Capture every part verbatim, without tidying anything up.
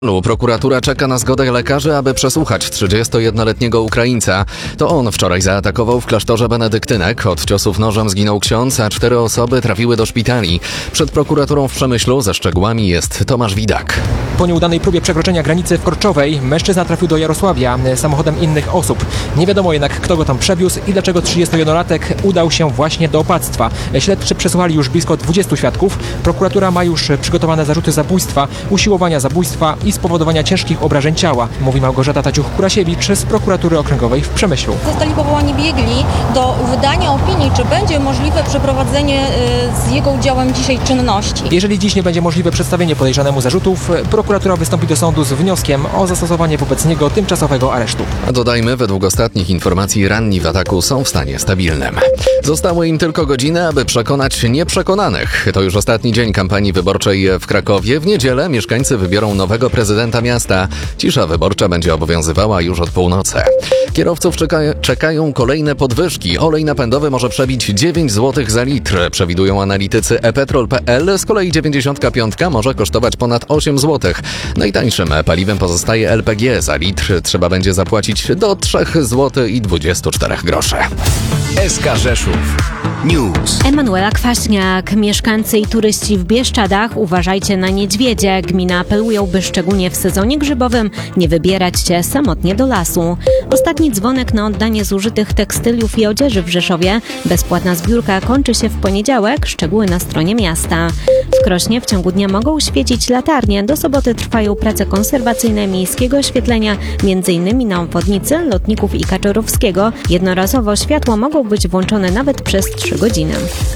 Prokuratura czeka na zgodę lekarzy, aby przesłuchać trzydziestojednoletniego Ukraińca. To on wczoraj zaatakował w klasztorze benedyktynek. Od ciosów nożem zginął ksiądz, a cztery osoby trafiły do szpitali. Przed prokuraturą w Przemyślu ze szczegółami jest Tomasz Widak. Po nieudanej próbie przekroczenia granicy w Korczowej mężczyzna trafił do Jarosławia samochodem innych osób. Nie wiadomo jednak, kto go tam przewiózł i dlaczego trzydziestojednolatek udał się właśnie do opactwa. Śledczy przesłuchali już blisko dwudziestu świadków. Prokuratura ma już przygotowane zarzuty zabójstwa, usiłowania zabójstwa i spowodowania ciężkich obrażeń ciała, mówi Małgorzata Taciuch-Kurasiewicz z prokuratury okręgowej w Przemyślu. Zostali powołani biegli do wydania opinii, czy będzie możliwe przeprowadzenie z jego udziałem dzisiaj czynności. Jeżeli dziś nie będzie możliwe przedstawienie podejrzanemu zarzutów, prokuratura wystąpi do sądu z wnioskiem o zastosowanie wobec niego tymczasowego aresztu. A dodajmy, według ostatnich informacji ranni w ataku są w stanie stabilnym. Zostały im tylko godziny, aby przekonać nieprzekonanych. To już ostatni dzień kampanii wyborczej w Krakowie. W niedzielę mieszkańcy wybiorą nowego prezydenta miasta. Cisza wyborcza będzie obowiązywała już od północy. Kierowców czeka, czekają kolejne podwyżki. Olej napędowy może przebić dziewięć złotych za litr, przewidują analitycy e petrol kropka pe el. Z kolei dziewięćdziesiątka piątka może kosztować ponad osiem złotych. Najtańszym paliwem pozostaje el pe gie. Za litr trzeba będzie zapłacić do trzy złote i dwadzieścia cztery grosze. S K Rzeszów News. Emanuela Kwaśniak. Mieszkańcy i turyści w Bieszczadach, uważajcie na niedźwiedzie. Gmina apeluje, by szczególnie w sezonie grzybowym nie wybierać się samotnie do lasu. Ostatni dzwonek na oddanie zużytych tekstyliów i odzieży w Rzeszowie. Bezpłatna zbiórka kończy się w poniedziałek. Szczegóły na stronie miasta. W Krośnie w ciągu dnia mogą świecić latarnie. Do soboty trwają prace konserwacyjne miejskiego oświetlenia, m.in. na obwodnicy Lotników i Kaczorowskiego. Jednorazowo światła mogą być włączone nawet przez trzy godziny.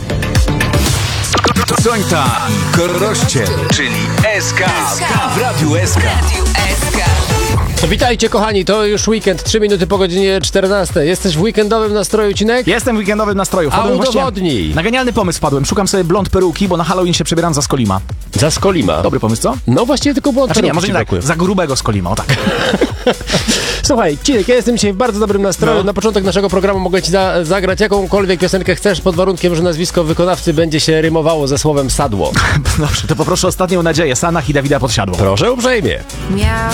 Sońta i Korościel, czyli S K w Radiu S K. Witajcie kochani, to już weekend, trzy minuty po godzinie czternastej. Jesteś w weekendowym nastroju, Cinek? Jestem w weekendowym nastroju. A Wpadłem udowodnij. właśnie na genialny pomysł wpadłem. Szukam sobie blond peruki, bo na Halloween się przebieram za Skolima. Za Skolima? Dobry pomysł, co? No właściwie tylko blond Znaczy peruki nie, może nie tak, brakuje. za grubego Skolima, o tak. Słuchaj, Cinek, ja jestem dzisiaj w bardzo dobrym nastroju. No. Na początek naszego programu mogę Ci za- zagrać jakąkolwiek piosenkę chcesz, pod warunkiem, że nazwisko wykonawcy będzie się rymowało ze słowem sadło. Dobrze, to poproszę ostatnią nadzieję. Sanach i Dawida Podsiadło. Proszę uprzejmie. Miał